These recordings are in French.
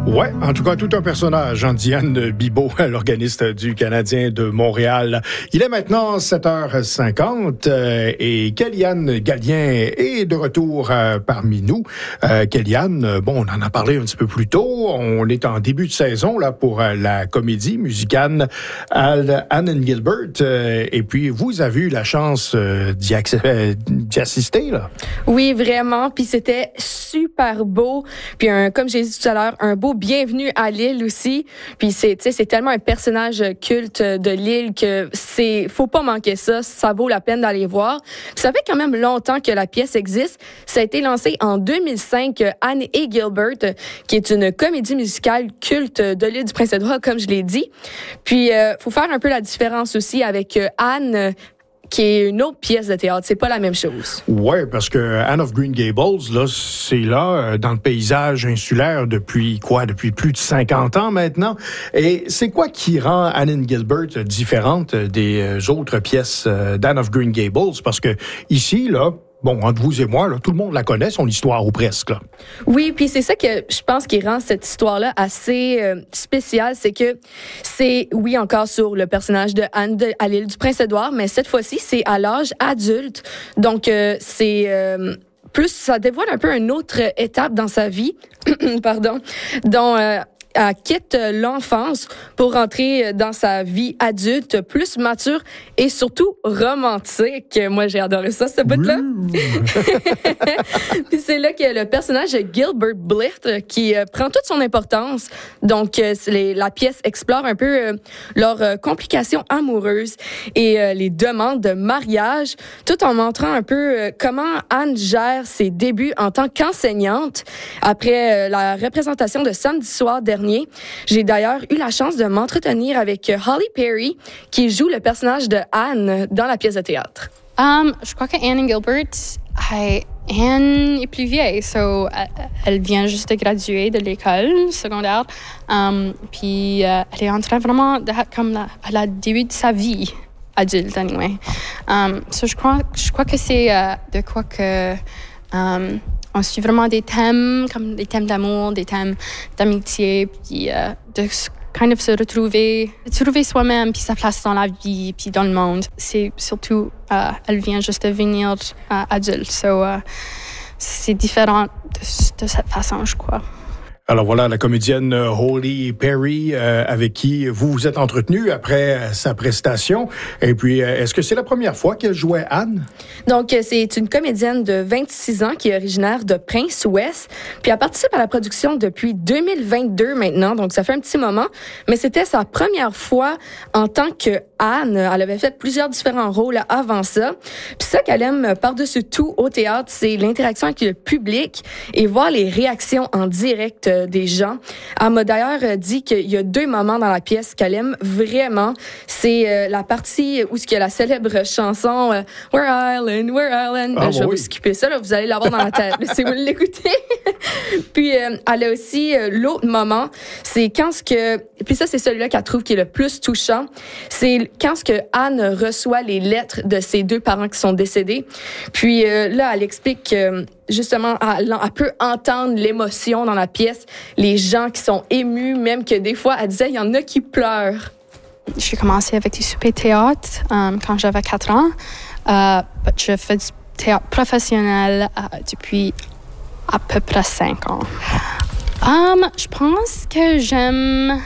Ouais, en tout cas, tout un personnage, Diane Bibeau, l'organiste du Canadien de Montréal. Il est maintenant 7h50 et Kellyanne Gallien est de retour parmi nous. Kellyanne, bon, on en a parlé un petit peu plus tôt. On est en début de saison là pour la comédie musicale Anne and Gilbert. Et puis, vous avez eu la chance d'y assister, là? Oui, vraiment. Puis c'était super beau. Puis comme j'ai dit tout à l'heure, un beau bienvenue à Lille aussi. Puis c'est tellement un personnage culte de Lille que faut pas manquer ça. Ça vaut la peine d'aller voir. Puis ça fait quand même longtemps que la pièce existe. Ça a été lancé en 2005, Anne et Gilbert, qui est une comédie musicale culte de l'île du Prince-Édouard, comme je l'ai dit. Puis faut faire un peu la différence aussi avec Anne, qui est une autre pièce de théâtre. C'est pas la même chose. Ouais, parce que Anne of Green Gables, là, c'est là, dans le paysage insulaire depuis plus de 50 ans maintenant. Et c'est quoi qui rend Anne and Gilbert différente des autres pièces d'Anne of Green Gables? Parce que ici, là, bon, entre vous et moi, là, tout le monde la connaît, son histoire, ou presque, là. Oui, puis c'est ça que je pense qui rend cette histoire-là assez spéciale, c'est que c'est, oui, encore sur le personnage de Anne à l'île du Prince-Édouard, mais cette fois-ci, c'est à l'âge adulte. Donc, plus, ça dévoile un peu une autre étape dans sa vie, pardon, dont elle quitte l'enfance pour rentrer dans sa vie adulte, plus mature et surtout romantique. Moi, j'ai adoré ça, ce bout-là. Puis c'est là que le personnage de Gilbert Blythe qui prend toute son importance. Donc, la pièce explore un peu leurs complications amoureuses et les demandes de mariage, tout en montrant un peu comment Anne gère ses débuts en tant qu'enseignante. Après la représentation de samedi soir dernier, j'ai d'ailleurs eu la chance de m'entretenir avec Holly Perry, qui joue le personnage de Anne dans la pièce de théâtre. Je crois que Anne and Gilbert, Anne est plus vieille, elle vient juste de graduer de l'école secondaire, puis elle est en train vraiment à la début de sa vie adulte, anyway. Je crois que c'est de quoi que on suit vraiment des thèmes, comme des thèmes d'amour, des thèmes d'amitié, puis de se retrouver, trouver soi-même, puis sa place dans la vie, puis dans le monde. C'est surtout, elle vient juste de devenir adulte, c'est différent de cette façon, je crois. Alors voilà, la comédienne Holly Perry, avec qui vous vous êtes entretenu après sa prestation. Et puis, est-ce que c'est la première fois qu'elle jouait Anne? Donc, c'est une comédienne de 26 ans qui est originaire de Prince-Ouest. Puis, elle participe à la production depuis 2022 maintenant. Donc, ça fait un petit moment. Mais c'était sa première fois en tant que Anne. Elle avait fait plusieurs différents rôles avant ça. Puis ça qu'elle aime par-dessus tout au théâtre, c'est l'interaction avec le public et voir les réactions en direct des gens. Elle m'a d'ailleurs dit qu'il y a 2 moments dans la pièce qu'elle aime vraiment. C'est la partie où il y a la célèbre chanson We're Island, We're Island. Je vais vous skipper ça, là, vous allez l'avoir dans la tête. Laissez-moi l'écouter. Puis elle a aussi l'autre moment, c'est puis ça c'est celui-là qu'elle trouve qui est le plus touchant. C'est quand Anne reçoit les lettres de ses 2 parents qui sont décédés. Puis là, elle explique justement, elle peut entendre l'émotion dans la pièce, les gens qui sont émus, même que des fois, elle disait, il y en a qui pleurent. J'ai commencé avec des soupers théâtre quand j'avais 4 ans. Je fais du théâtre professionnel depuis à peu près 5 ans. Je pense que j'aime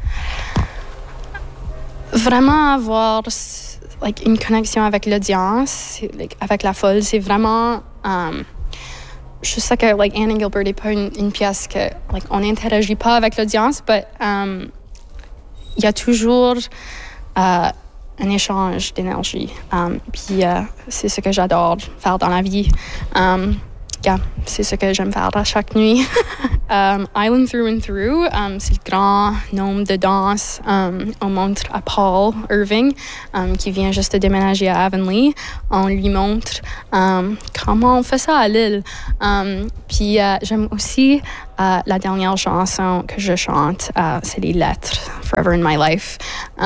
vraiment avoir une connexion avec l'audience, avec la foule. C'est vraiment... je sais que Anne and Gilbert n'est pas une pièce que on n'interagit pas avec l'audience, mais il y a toujours un échange d'énergie. Puis c'est ce que j'adore faire dans la vie. C'est ce que j'aime faire à chaque nuit. Island Through and Through, c'est le grand nom de danse. On montre à Paul Irving, qui vient juste de déménager à Avonlea. On lui montre comment on fait ça à Lille. Puis j'aime aussi la dernière chanson que je chante, c'est les lettres, Forever in My Life.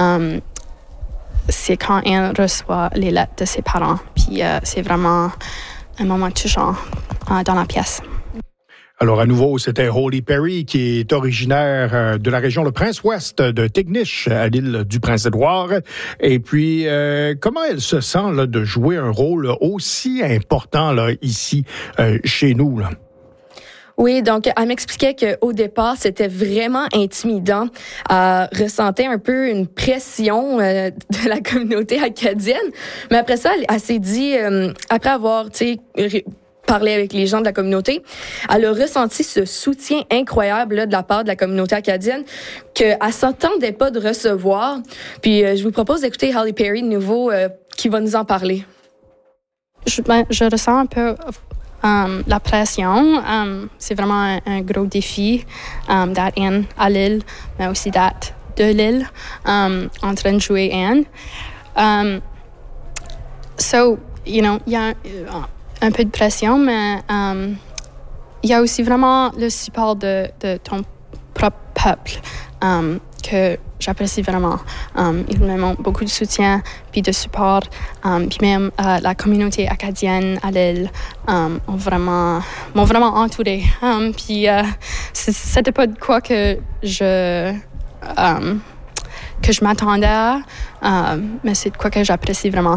C'est quand Anne reçoit les lettres de ses parents. Puis c'est vraiment un moment touchant dans la pièce. Alors, à nouveau, c'était Holly Perry, qui est originaire de la région Le Prince-Ouest de Tignish, à l'île du Prince-Édouard. Et puis, comment elle se sent là, de jouer un rôle aussi important là, ici, chez nous, là? Oui, donc elle m'expliquait qu'au départ, c'était vraiment intimidant. Elle ressentait un peu une pression de la communauté acadienne. Mais après ça, elle s'est dit, après avoir, tu sais, parler avec les gens de la communauté, elle a ressenti ce soutien incroyable là, de la part de la communauté acadienne qu'elle s'attendait pas de recevoir. Puis je vous propose d'écouter Holly Perry de nouveau qui va nous en parler. Je ressens un peu la pression. C'est vraiment un gros défi d'être Anne à l'île, mais aussi d'être de l'île en train de jouer Anne. So, you know, il y a un peu de pression, mais il y a aussi vraiment le support de ton propre peuple que j'apprécie vraiment. Ils me montrent beaucoup de soutien puis de support. Puis même la communauté acadienne à l'île m'ont vraiment entourée. Puis c'était pas de quoi que je m'attendais à, mais c'est de quoi que j'apprécie vraiment.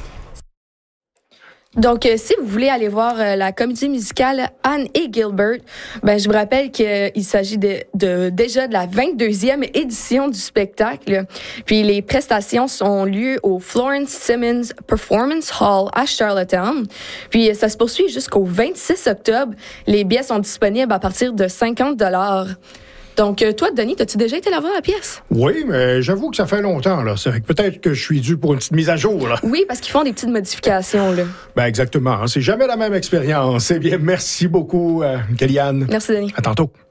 Donc, si vous voulez aller voir la comédie musicale Anne et Gilbert, ben je vous rappelle qu'il s'agit déjà de la 22e édition du spectacle. Puis les prestations ont lieu au Florence Simmons Performance Hall à Charlottetown. Puis ça se poursuit jusqu'au 26 octobre. Les billets sont disponibles à partir de 50$. Donc, toi, Denis, as-tu déjà été là voir la pièce? Oui, mais j'avoue que ça fait longtemps, là. C'est vrai que peut-être que je suis dû pour une petite mise à jour, là. Oui, parce qu'ils font des petites modifications, là. Ben, exactement. C'est jamais la même expérience. Eh bien, merci beaucoup, Kellyanne. Merci, Denis. À tantôt.